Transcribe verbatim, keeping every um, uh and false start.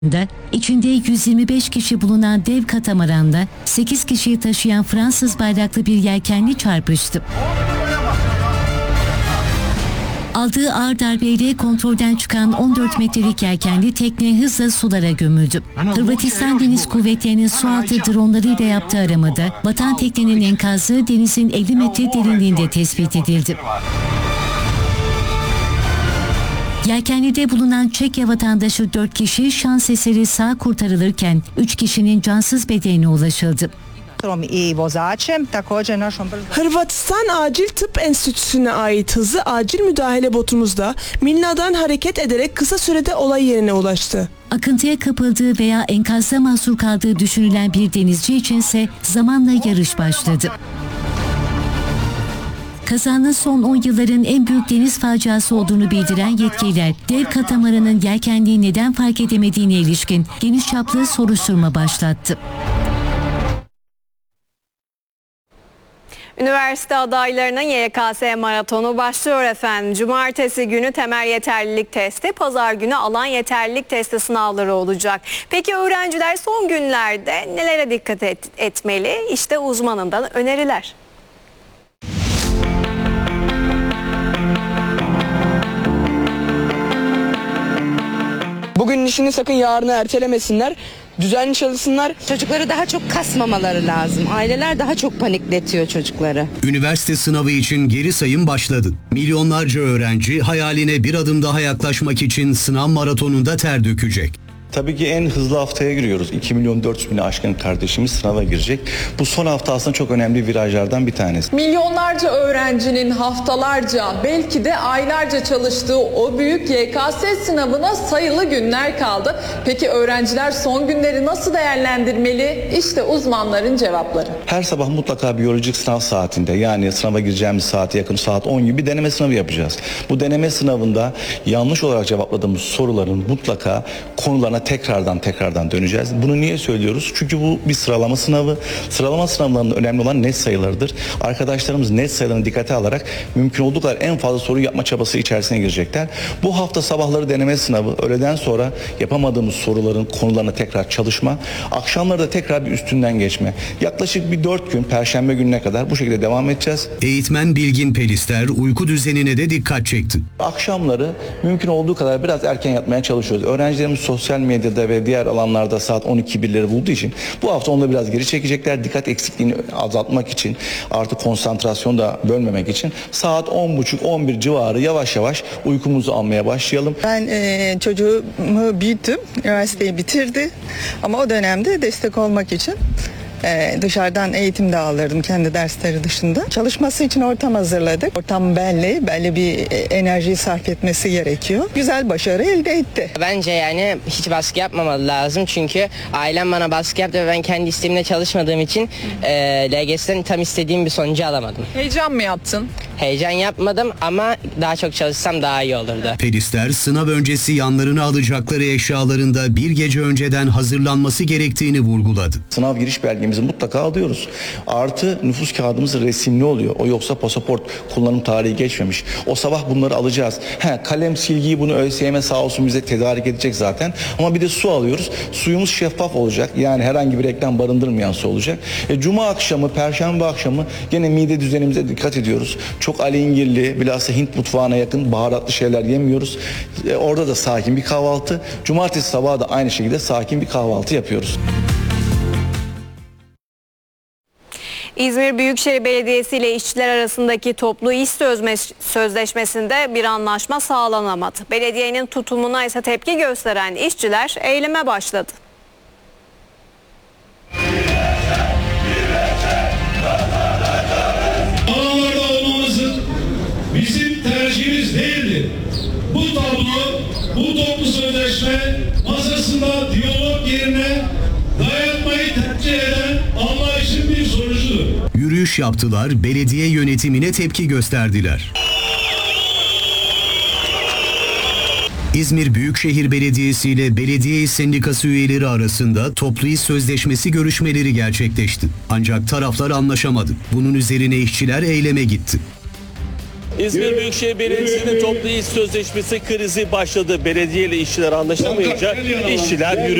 İçinde yüz yirmi beş kişi bulunan dev katamaranda sekiz kişiyi taşıyan Fransız bayraklı bir yelkenli çarpıştı. Aldığı ağır darbeyle kontrolden çıkan on dört metrelik yelkenli tekne hızla sulara gömüldü. Hırvatistan Deniz Kuvvetleri'nin sualtı dronlarıyla yaptığı aramada batan teknenin enkazı denizin elli metre derinliğinde tespit edildi. Yelkenli'de bulunan Çekya vatandaşı dört kişi şans eseri sağ kurtarılırken üç kişinin cansız bedenine ulaşıldı. Hırvatistan Acil Tıp Enstitüsü'ne ait hızlı acil müdahale botumuzda Milna'dan hareket ederek kısa sürede olay yerine ulaştı. Akıntıya kapıldığı veya enkazda mahsur kaldığı düşünülen bir denizci içinse zamanla yarış başladı. Kazanın son on yılların en büyük deniz faciası olduğunu bildiren yetkililer, dev katamaranın yelkenliği neden fark edemediğine ilişkin geniş çaplı soruşturma başlattı. Üniversite adaylarının Y K S maratonu başlıyor efendim. Cumartesi günü temel yeterlilik testi, pazar günü alan yeterlilik testi sınavları olacak. Peki öğrenciler son günlerde nelere dikkat et, etmeli? İşte uzmanından öneriler. Bugünün işini sakın yarına ertelemesinler. Düzenli çalışsınlar. Çocukları daha çok kasmamaları lazım. Aileler daha çok panikletiyor çocukları. Üniversite sınavı için geri sayım başladı. Milyonlarca öğrenci hayaline bir adım daha yaklaşmak için sınav maratonunda ter dökecek. Tabii ki en hızlı haftaya giriyoruz. iki milyon dört yüz bini aşkın kardeşimiz sınava girecek. Bu son hafta aslında çok önemli virajlardan bir tanesi. Milyonlarca öğrencinin haftalarca, belki de aylarca çalıştığı o büyük Y K S sınavına sayılı günler kaldı. Peki öğrenciler son günleri nasıl değerlendirmeli? İşte uzmanların cevapları. Her sabah mutlaka biyolojik sınav saatinde, yani sınava gireceğimiz saate yakın saat on gibi deneme sınavı yapacağız. Bu deneme sınavında yanlış olarak cevapladığımız soruların mutlaka konularına tekrardan tekrardan döneceğiz. Bunu niye söylüyoruz? Çünkü bu bir sıralama sınavı. Sıralama sınavlarında önemli olan net sayılarıdır. Arkadaşlarımız net sayılarını dikkate alarak mümkün olduğu kadar en fazla soru yapma çabası içerisine girecekler. Bu hafta sabahları deneme sınavı, öğleden sonra yapamadığımız soruların konularına tekrar çalışma, akşamları da tekrar bir üstünden geçme. Yaklaşık bir dört gün, Perşembe gününe kadar bu şekilde devam edeceğiz. Eğitmen Bilgin Pelister uyku düzenine de dikkat çekti. Akşamları mümkün olduğu kadar biraz erken yatmaya çalışıyoruz. Öğrencilerimiz sosyal medyada ve diğer alanlarda saat on iki birleri bulduğu için bu hafta onu da biraz geri çekecekler. Dikkat eksikliğini azaltmak için, artık konsantrasyonu da bölmemek için saat on buçuk on bir civarı yavaş yavaş uykumuzu almaya başlayalım. Ben e, çocuğumu büyüttüm, üniversiteyi bitirdi ama o dönemde destek olmak için Ee, dışarıdan eğitim de alırdım kendi dersleri dışında. Çalışması için ortam hazırladık. Ortam belli, belli bir enerjiyi sarf etmesi gerekiyor. Güzel başarı elde etti. Bence yani hiç baskı yapmamalı lazım. Çünkü ailem bana baskı yaptı ve ben kendi isteğimle çalışmadığım için e, L G S'den tam istediğim bir sonucu alamadım. Heyecan mı yaptın? Heyecan yapmadım ama daha çok çalışsam daha iyi olurdu. Pelister sınav öncesi yanlarına alacakları eşyalarında bir gece önceden hazırlanması gerektiğini vurguladı. Sınav giriş belgemizi mutlaka alıyoruz. Artı nüfus kağıdımız resimli oluyor. O yoksa pasaport kullanım tarihi geçmemiş. O sabah bunları alacağız. He, kalem, silgiyi bunu ÖSYM sağ olsun bize tedarik edecek zaten. Ama bir de su alıyoruz. Suyumuz şeffaf olacak. Yani herhangi bir reklam barındırmayan su olacak. E, Cuma akşamı, Perşembe akşamı gene mide düzenimize dikkat ediyoruz. Çok alengirli, bilhassa Hint mutfağına yakın baharatlı şeyler yemiyoruz. E, orada da sakin bir kahvaltı. Cumartesi sabahı da aynı şekilde sakin bir kahvaltı yapıyoruz. İzmir Büyükşehir Belediyesi ile işçiler arasındaki toplu iş sözleşmesinde bir anlaşma sağlanamadı. Belediyenin tutumuna ise tepki gösteren işçiler eyleme başladı. Alanlarda olmamızın bizim tercihimiz değildi. Bu tablo, bu toplu sözleşme masasında diyalog yerine dayatmayı tercih eden anlayışın bir sonucudur. Yürüyüş yaptılar, belediye yönetimine tepki gösterdiler. İzmir Büyükşehir Belediyesi ile Belediye İş Sendikası üyeleri arasında toplu iş sözleşmesi görüşmeleri gerçekleşti. Ancak taraflar anlaşamadı. Bunun üzerine işçiler eyleme gitti. İzmir Büyükşehir Belediyesi'nin toplu iş sözleşmesi krizi başladı. Belediye ile işçiler anlaşamayınca işçiler yürüyor.